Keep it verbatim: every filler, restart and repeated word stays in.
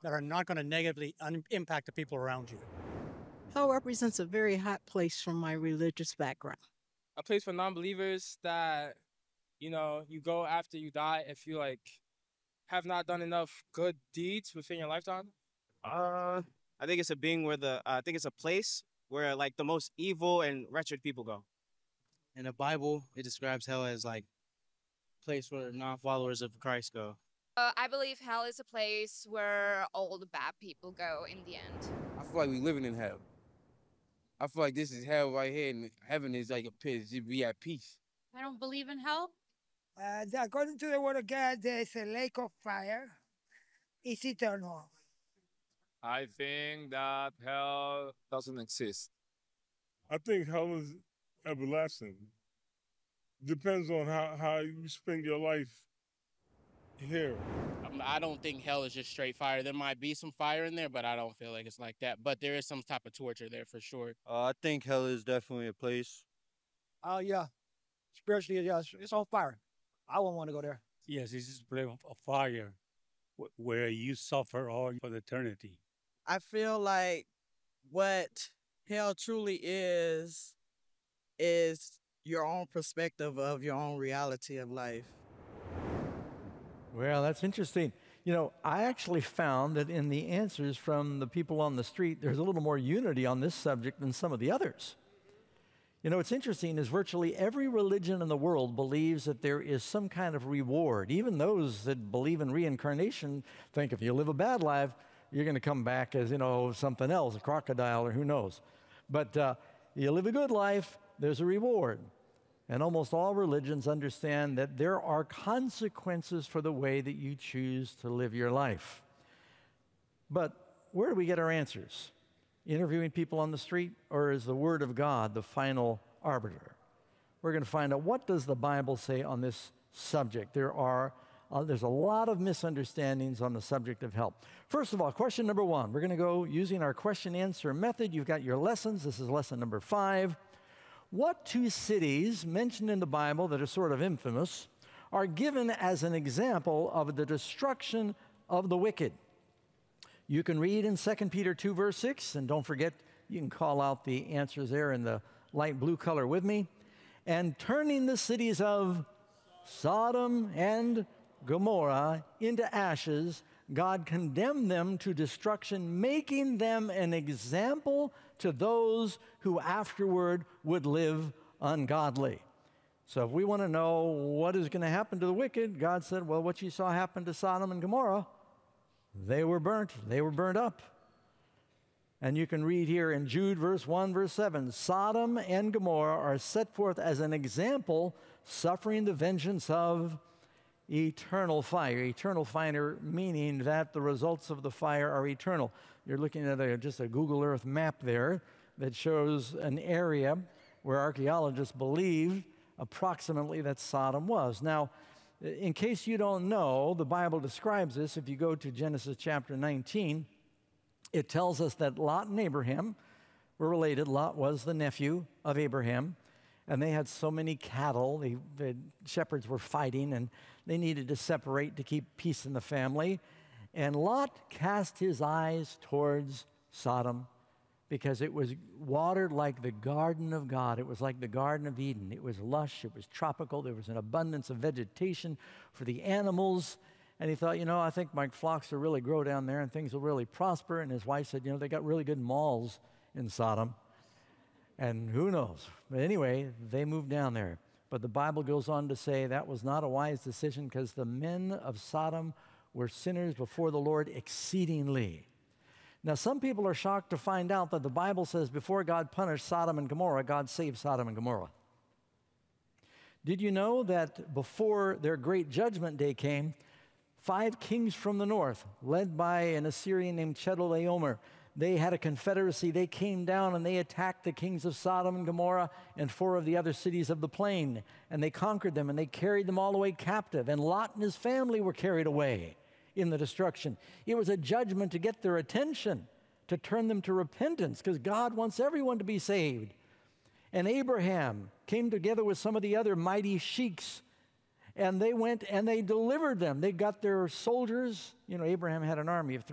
that are not going to negatively un- impact the people around you. Hell represents a very hot place from my religious background. A place for non-believers that, you know, you go after you die if you like have not done enough good deeds within your lifetime. Uh, I think it's a being where the uh, I think it's a place where like the most evil and wretched people go. In the Bible, it describes hell as like a place where non-followers of Christ go. Uh, I believe hell is a place where all the bad people go in the end. I feel like we living in hell. I feel like this is hell right here, and heaven is like a pit. You be at peace. I don't believe in hell. Uh, according to the word of God, there is a lake of fire. It's eternal. I think that hell doesn't exist. I think hell is everlasting. Depends on how, how you spend your life here. I don't think hell is just straight fire. There might be some fire in there, but I don't feel like it's like that. But there is some type of torture there for sure. Uh, I think hell is definitely a place. Oh, uh, yeah. Spiritually, yeah, it's, it's on fire. I wouldn't want to go there. Yes, it's just a place of fire where you suffer all for eternity. I feel like what hell truly is, is your own perspective of your own reality of life. Well, that's interesting. You know, I actually found that in the answers from the people on the street, there's a little more unity on this subject than some of the others. You know, what's interesting is virtually every religion in the world believes that there is some kind of reward. Even those that believe in reincarnation think if you live a bad life, you're going to come back as, you know, something else, a crocodile or who knows. But uh, you live a good life, there's a reward. And almost all religions understand that there are consequences for the way that you choose to live your life. But where do we get our answers? Interviewing people on the street, or is the Word of God the final arbiter? We're going to find out, what does the Bible say on this subject? There are, uh, there's a lot of misunderstandings on the subject of hell. First of all, question number one. We're going to go using our question-answer method. You've got your lessons. This is lesson number five. What two cities mentioned in the Bible that are sort of infamous are given as an example of the destruction of the wicked? You can read in Second Peter two, verse six, and don't forget, you can call out the answers there in the light blue color with me. And turning the cities of Sodom and Gomorrah into ashes, God condemned them to destruction, making them an example to those who afterward would live ungodly. So if we want to know what is going to happen to the wicked, God said, well, what you saw happen to Sodom and Gomorrah, they were burnt. They were burnt up. And you can read here in Jude, verse one, verse seven, Sodom and Gomorrah are set forth as an example, suffering the vengeance of eternal fire. Eternal fire meaning that the results of the fire are eternal. You're looking at a, just a Google Earth map there that shows an area where archaeologists believe approximately that Sodom was. Now, in case you don't know, the Bible describes this. If you go to Genesis chapter nineteen, it tells us that Lot and Abraham were related. Lot was the nephew of Abraham, and they had so many cattle. They, the shepherds were fighting, and they needed to separate to keep peace in the family. And Lot cast his eyes towards Sodom because it was watered like the garden of God. It was like the Garden of Eden. It was lush. It was tropical. There was an abundance of vegetation for the animals. And he thought, you know, I think my flocks will really grow down there and things will really prosper. And his wife said, you know, they got really good malls in Sodom. And who knows? But anyway, they moved down there. But the Bible goes on to say that was not a wise decision because the men of Sodom were sinners before the Lord exceedingly. Now, some people are shocked to find out that the Bible says before God punished Sodom and Gomorrah, God saved Sodom and Gomorrah. Did you know that before their great judgment day came, five kings from the north, led by an Assyrian named Chedorlaomer, they had a confederacy. They came down and they attacked the kings of Sodom and Gomorrah and four of the other cities of the plain. And they conquered them and they carried them all the way captive. And Lot and his family were carried away in the destruction. It was a judgment to get their attention, to turn them to repentance, because God wants everyone to be saved. And Abraham came together with some of the other mighty sheiks, and they went and they delivered them. They got their soldiers. You know, Abraham had an army of